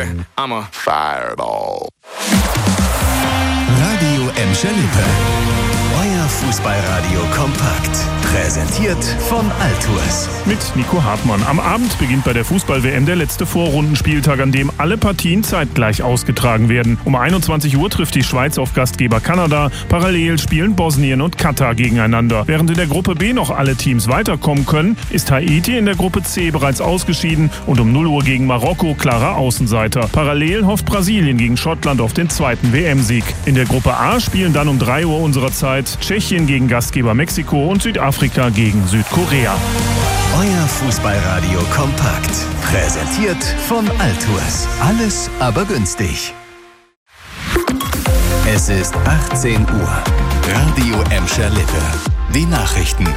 I'm a fireball. Radio Emscher Lippe. Euer Fußballradio kompakt. Präsentiert von Altours. Mit Nico Hartmann. Am Abend beginnt bei der Fußball-WM der letzte Vorrundenspieltag, an dem alle Partien zeitgleich ausgetragen werden. Um 21 Uhr trifft die Schweiz auf Gastgeber Kanada. Parallel spielen Bosnien und Katar gegeneinander. Während in der Gruppe B noch alle Teams weiterkommen können, ist Haiti in der Gruppe C bereits ausgeschieden und um 0 Uhr gegen Marokko klarer Außenseiter. Parallel hofft Brasilien gegen Schottland auf den zweiten WM-Sieg. In der Gruppe A spielen dann um 3 Uhr unserer Zeit Tschechien gegen Gastgeber Mexiko und Südafrika gegen Südkorea. Euer Fußballradio kompakt. Präsentiert von Altours. Alles aber günstig. Es ist 18 Uhr. Radio Emscher Lippe. Die Nachrichten.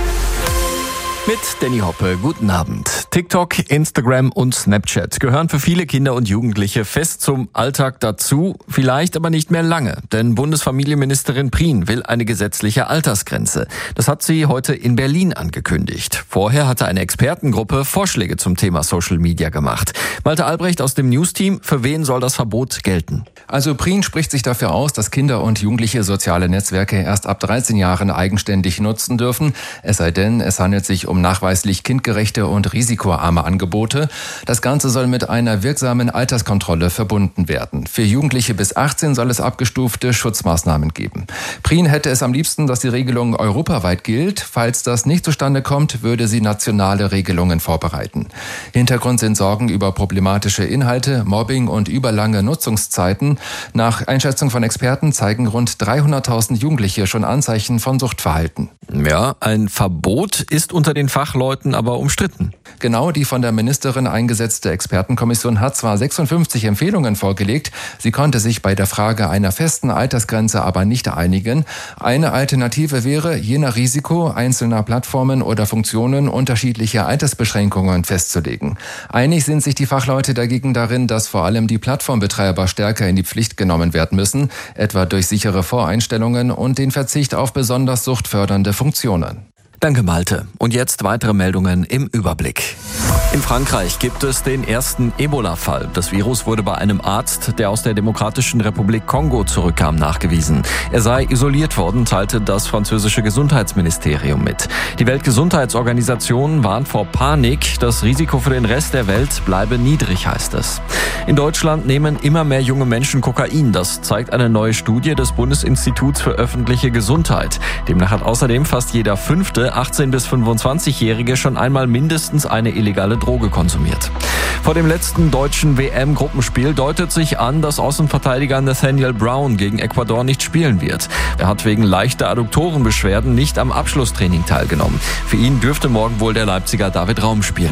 Mit Danny Hoppe, guten Abend. TikTok, Instagram und Snapchat gehören für viele Kinder und Jugendliche fest zum Alltag dazu, vielleicht aber nicht mehr lange. Denn Bundesfamilienministerin Prien will eine gesetzliche Altersgrenze. Das hat sie heute in Berlin angekündigt. Vorher hatte eine Expertengruppe Vorschläge zum Thema Social Media gemacht. Malte Albrecht aus dem News-Team, für wen soll das Verbot gelten? Also Prien spricht sich dafür aus, dass Kinder und Jugendliche soziale Netzwerke erst ab 13 Jahren eigenständig nutzen dürfen. Es sei denn, es handelt sich um nachweislich kindgerechte und risikoarme Angebote. Das Ganze soll mit einer wirksamen Alterskontrolle verbunden werden. Für Jugendliche bis 18 soll es abgestufte Schutzmaßnahmen geben. Prien hätte es am liebsten, dass die Regelung europaweit gilt. Falls das nicht zustande kommt, würde sie nationale Regelungen vorbereiten. Hintergrund sind Sorgen über problematische Inhalte, Mobbing und überlange Nutzungszeiten. Nach Einschätzung von Experten zeigen rund 300.000 Jugendliche schon Anzeichen von Suchtverhalten. Ja, ein Verbot ist unter den Fachleuten aber umstritten. Genau, die von der Ministerin eingesetzte Expertenkommission hat zwar 56 Empfehlungen vorgelegt, sie konnte sich bei der Frage einer festen Altersgrenze aber nicht einigen. Eine Alternative wäre, je nach Risiko einzelner Plattformen oder Funktionen unterschiedliche Altersbeschränkungen festzulegen. Einig sind sich die Fachleute dagegen darin, dass vor allem die Plattformbetreiber stärker in die Pflicht genommen werden müssen, etwa durch sichere Voreinstellungen und den Verzicht auf besonders suchtfördernde Funktionen. Danke, Malte. Und jetzt weitere Meldungen im Überblick. In Frankreich gibt es den ersten Ebola-Fall. Das Virus wurde bei einem Arzt, der aus der Demokratischen Republik Kongo zurückkam, nachgewiesen. Er sei isoliert worden, teilte das französische Gesundheitsministerium mit. Die Weltgesundheitsorganisation warnt vor Panik. Das Risiko für den Rest der Welt bleibe niedrig, heißt es. In Deutschland nehmen immer mehr junge Menschen Kokain. Das zeigt eine neue Studie des Bundesinstituts für öffentliche Gesundheit. Demnach hat außerdem fast jeder fünfte 18- bis 25-Jährige schon einmal mindestens eine illegale Droge konsumiert. Vor dem letzten deutschen WM-Gruppenspiel deutet sich an, dass Außenverteidiger Nathaniel Brown gegen Ecuador nicht spielen wird. Er hat wegen leichter Adduktorenbeschwerden nicht am Abschlusstraining teilgenommen. Für ihn dürfte morgen wohl der Leipziger David Raum spielen.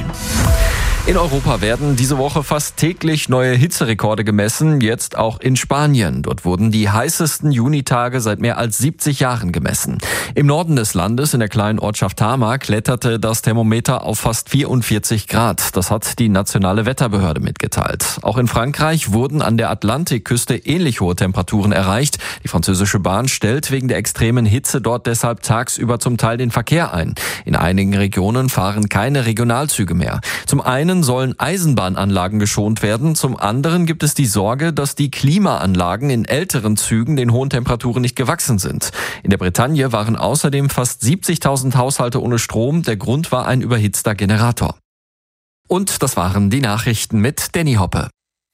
In Europa werden diese Woche fast täglich neue Hitzerekorde gemessen, jetzt auch in Spanien. Dort wurden die heißesten Junitage seit mehr als 70 Jahren gemessen. Im Norden des Landes, in der kleinen Ortschaft Tama, kletterte das Thermometer auf fast 44 Grad. Das hat die nationale Wetterbehörde mitgeteilt. Auch in Frankreich wurden an der Atlantikküste ähnlich hohe Temperaturen erreicht. Die französische Bahn stellt wegen der extremen Hitze dort deshalb tagsüber zum Teil den Verkehr ein. In einigen Regionen fahren keine Regionalzüge mehr. Zum einen sollen Eisenbahnanlagen geschont werden, zum anderen gibt es die Sorge, dass die Klimaanlagen in älteren Zügen den hohen Temperaturen nicht gewachsen sind. In der Bretagne waren außerdem fast 70.000 Haushalte ohne Strom. Der Grund war ein überhitzter Generator. Und das waren die Nachrichten mit Danny Hoppe.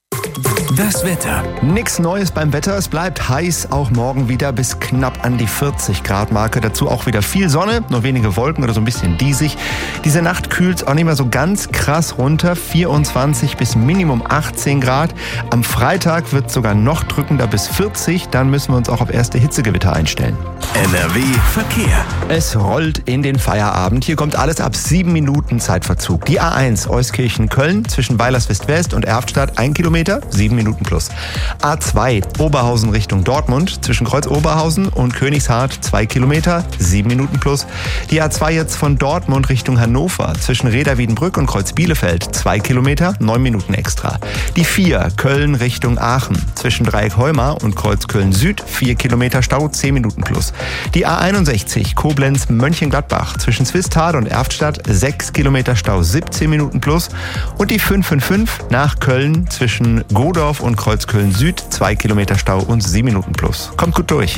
Das Wetter. Nix Neues beim Wetter. Es bleibt heiß, auch morgen wieder bis knapp an die 40-Grad-Marke. Dazu auch wieder viel Sonne, nur wenige Wolken oder so ein bisschen diesig. Diese Nacht kühlt es auch nicht mehr so ganz krass runter. 24 bis Minimum 18 Grad. Am Freitag wird es sogar noch drückender bis 40. Dann müssen wir uns auch auf erste Hitzegewitter einstellen. NRW Verkehr. Es rollt in den Feierabend. Hier kommt alles ab 7 Minuten Zeitverzug. Die A1 Euskirchen-Köln zwischen Weilerswist-West und Erftstadt 1 Kilometer, 7 Minuten plus. A2 Oberhausen Richtung Dortmund zwischen Kreuz Oberhausen und Königshardt 2 Kilometer, 7 Minuten plus. Die A2 jetzt von Dortmund Richtung Hannover zwischen Reda-Wiedenbrück und Kreuz Bielefeld 2 Kilometer, 9 Minuten extra. Die 4 Köln Richtung Aachen zwischen Dreieck Heumar und Kreuz Köln Süd 4 Kilometer Stau, 10 Minuten plus. Die A61 Koblenz Mönchengladbach zwischen Zwistal und Erftstadt 6 Kilometer Stau, 17 Minuten plus. Und die 555 nach Köln zwischen Godorf und Kreuz Köln Süd 2 Kilometer Stau und 7 Minuten plus. Kommt gut durch.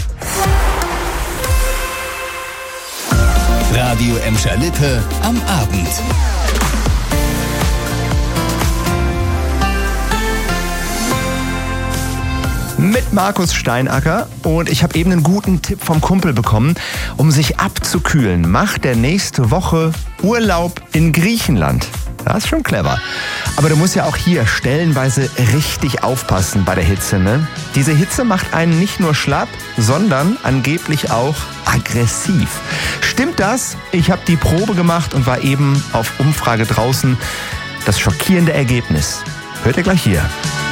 Radio Emscher-Lippe am Abend. Mit Markus Steinacker, und ich habe eben einen guten Tipp vom Kumpel bekommen, um sich abzukühlen. Macht der nächste Woche Urlaub in Griechenland. Das ist schon clever. Aber du musst ja auch hier stellenweise richtig aufpassen bei der Hitze, ne? Diese Hitze macht einen nicht nur schlapp, sondern angeblich auch aggressiv. Stimmt das? Ich habe die Probe gemacht und war eben auf Umfrage draußen. Das schockierende Ergebnis hört ihr gleich hier.